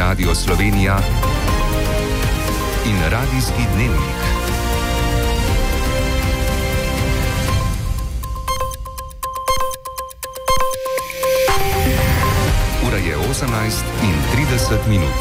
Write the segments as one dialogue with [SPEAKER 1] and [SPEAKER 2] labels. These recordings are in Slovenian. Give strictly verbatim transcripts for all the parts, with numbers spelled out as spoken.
[SPEAKER 1] Radio Slovenija in Radijski dnevnik. Ura je osemnajst in trideset minut.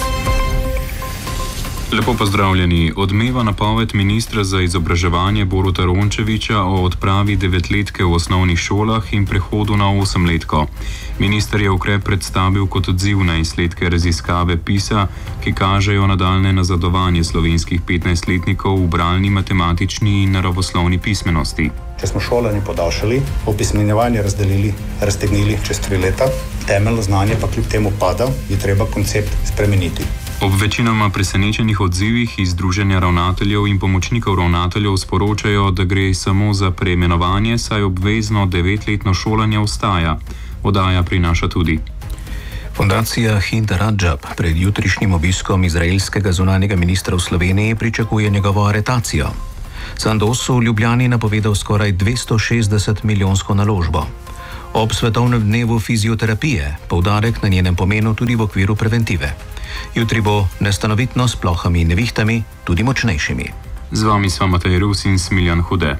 [SPEAKER 2] Lepo pozdravljeni. Odmeva napoved ministra za izobraževanje Boruta Rončevića o odpravi devetletke v osnovnih šolah in prehodu na osemletko. Minister je ukrep predstavil kot odziv na izsledke raziskave PISA, ki kažejo nadaljne nazadovanje slovenskih petnajstletnikov v bralni, matematični in naravoslovni pismenosti.
[SPEAKER 3] Če smo šolanje podaljšali, opismenjevanje razdelili, raztegnili čez tri leta, temeljno znanje pa kljub temu pada, je treba koncept spremeniti.
[SPEAKER 2] Ob večinoma presenečenih odzivih iz Združenja ravnateljev in pomočnikov ravnateljev sporočajo, da gre samo za preimenovanje, saj obvezno devetletno šolanje ostaja. Oddaja prinaša tudi.
[SPEAKER 4] Fundacija Hind Rajab pred jutrišnjim obiskom izraelskega zunanjega ministra v Sloveniji pričakuje njegovo aretacijo. Sandoz v Ljubljani napovedal skoraj dvesto šestdeset milijonsko naložbo. Ob svetovnem dnevu fizioterapije poudarek na njenem pomenu tudi v okviru preventive. Jutri bo nestanovitno s plohami in nevihtami tudi močnejšimi.
[SPEAKER 2] Z vami sva Matej Rus in Smiljan Hude.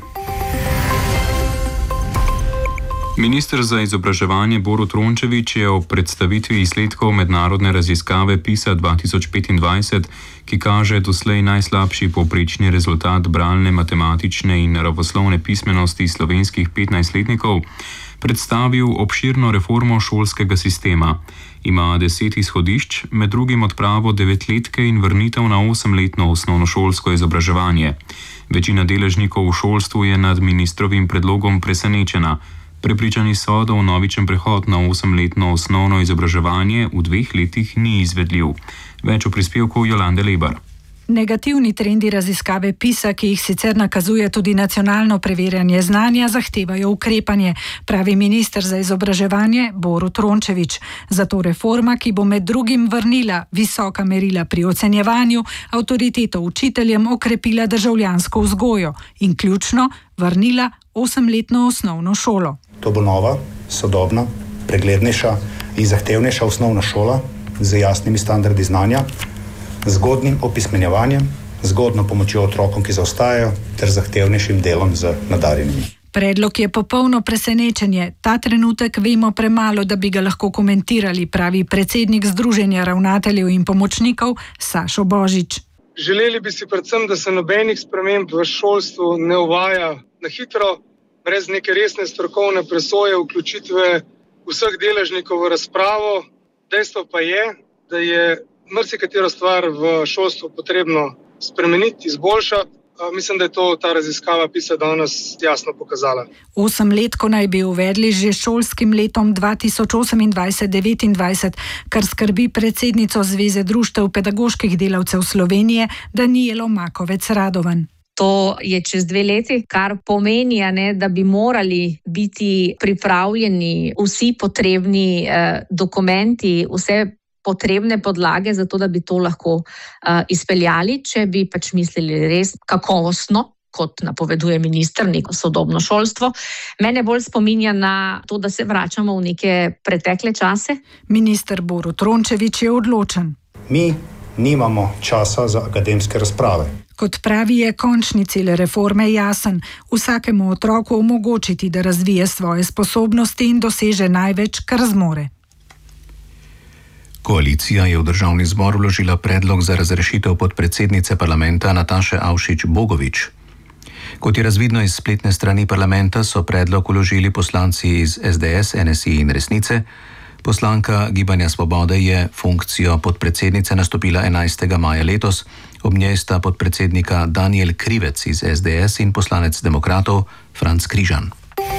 [SPEAKER 2] Minister za izobraževanje Borut Rončević je ob predstavitvi izsledkov mednarodne raziskave PISA dva tisoč petindvajset, ki kaže doslej najslabši povprečni rezultat bralne, matematične in naravoslovne pismenosti slovenskih petnajstletnikov, predstavil obširno reformo šolskega sistema. Ima deset izhodišč, med drugim odpravo devetletke in vrnitev na osemletno osnovnošolsko izobraževanje. Večina deležnikov v šolstvu je nad ministrovim predlogom presenečena. Prepričani so, da vnovičen prehod na osemletno osnovno izobraževanje v dveh letih ni izvedljiv. Več v prispevku Jolande Lebar.
[SPEAKER 5] Negativni trendi raziskave PISA, ki jih sicer nakazuje tudi nacionalno preverjanje znanja, zahtevajo ukrepanje, pravi minister za izobraževanje Borut Rončević. Zato reforma, ki bo med drugim vrnila visoka merila pri ocenjevanju, avtoriteto učiteljem, okrepila državljansko vzgojo in ključno vrnila osemletno osnovno šolo.
[SPEAKER 3] To bo nova, sodobna, preglednejša in zahtevnejša osnovna šola z jasnimi standardi znanja, zgodnim opismenjevanjem, zgodno pomočjo otrokom, ki zaostajajo, ter zahtevnejšim delom z nadarjenimi.
[SPEAKER 5] Predlog je popolno presenečenje. Ta trenutek vemo premalo, da bi ga lahko komentirali, pravi predsednik Združenja ravnateljev in pomočnikov Sašo Božič.
[SPEAKER 6] Želeli bi si predvsem, da se nobenih sprememb v šolstvu ne uvaja na hitro, brez neke resne strokovne presoje, vključitve vseh deležnikov v razpravo. Dejstvo pa je, da je marsikatero stvar v šolstvu potrebno spremeniti, izboljšati. Mislim, da je to ta raziskava PISA danes jasno pokazala.
[SPEAKER 5] Osemletko naj bi uvedli že šolskim letom dva tisoč osemindvajset devetindvajset, kar skrbi predsednico Zveze društev pedagoških delavcev Slovenije Danijelo Makovec Radovan.
[SPEAKER 7] To je čez dve leti, kar pomeni, ne, da bi morali biti pripravljeni vsi potrebni eh, dokumenti, vse potrebne podlage za to, da bi to lahko uh, izpeljali, če bi pač mislili res kakovostno, kot napoveduje minister, neko sodobno šolstvo. Mene bolj spominja na to, da se vračamo v neke pretekle čase.
[SPEAKER 5] Minister Borut Rončević je odločen.
[SPEAKER 3] Mi nimamo časa za akademske razprave.
[SPEAKER 5] Kot pravi, je končni cilj reforme jasen. Vsakemu otroku omogočiti, da razvije svoje sposobnosti in doseže največ, kar zmore.
[SPEAKER 4] Koalicija je v državni zbor vložila predlog za razrešitev podpredsednice parlamenta Nataše Avšič Bogovič. Kot je razvidno iz spletne strani parlamenta, so predlog vložili poslanci iz es de es, en es i in Resnice. Poslanka Gibanja Svobode je funkcijo podpredsednice nastopila enajstega maja letos. Ob njej sta podpredsednika Danijel Krivec iz es de es in poslanec demokratov Franc Križan.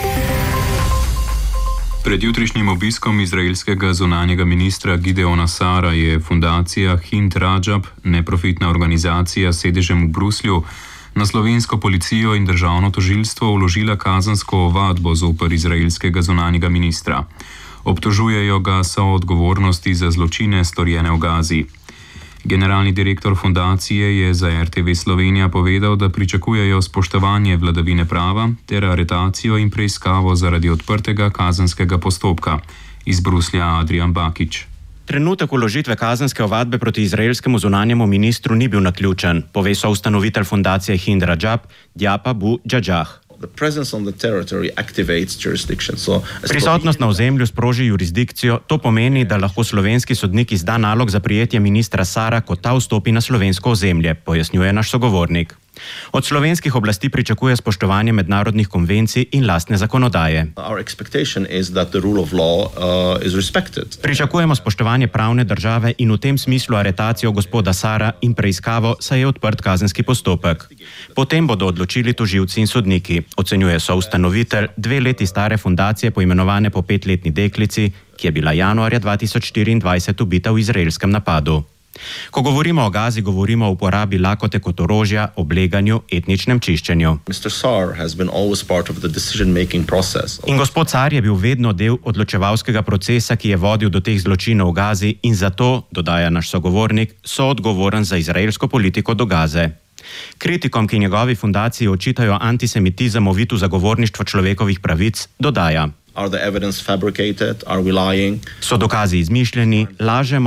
[SPEAKER 2] Pred jutrišnjim obiskom izraelskega zunanjega ministra Gideona Sara je fundacija Hind Rajab, neprofitna organizacija s sedežem v Bruslju, na slovensko policijo in državno tožilstvo vložila kazensko ovadbo zoper izraelskega zunanjega ministra. Obtožujejo ga soodgovornosti za zločine storjene v Gazi. Generalni direktor fundacije je za er te ve Slovenija povedal, da pričakujejo spoštovanje vladavine prava ter aretacijo in preiskavo zaradi odprtega kazenskega postopka. Iz Bruslja Adrian Bakić.
[SPEAKER 8] Trenutek vložitve kazenske ovadbe proti izraelskemu zunanjemu ministru ni bil naključen, pove soustanovitelj fundacije Hind Rajab, Diap Abu Džadžah. Prisotnost na ozemlju sproži jurisdikcijo, to pomeni, da lahko slovenski sodnik izda nalog za prijetje ministra Sara, ko ta vstopi na slovensko ozemlje, pojasnjuje naš sogovornik. Od slovenskih oblasti pričakuje spoštovanje mednarodnih konvencij in lastne zakonodaje. Pričakujemo spoštovanje pravne države in v tem smislu aretacijo gospoda Sara in preiskavo, saj je odprt kazenski postopek. Potem bodo odločili tožilci in sodniki, ocenjuje soustanovitelj dve leti stare fundacije poimenovane po petletni deklici, ki je bila januarja dva tisoč štiriindvajset ubita v izraelskem napadu. Ko govorimo o Gazi, govorimo o uporabi lakote kot orožja, obleganju, etničnem čiščenju. In gospod Sar je bil vedno del odločevalskega procesa, ki je vodil do teh zločinov v Gazi in zato, dodaja naš sogovornik, so odgovoren za izraelsko politiko do Gaze. Kritikom, ki njegovi fundaciji očitajo antisemitizem, ovit v zagovorništvo človekovih pravic, dodaja: So dokazi izmišljeni, lažemo